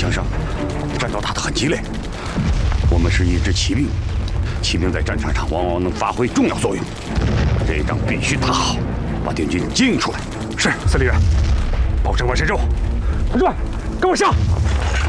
强盛，战斗打得很激烈。我们是一支骑兵，骑兵在战场上往往能发挥重要作用。这一仗必须打好，把敌军经营出来。 是，司令员，保证完成任务。同志们，跟我上！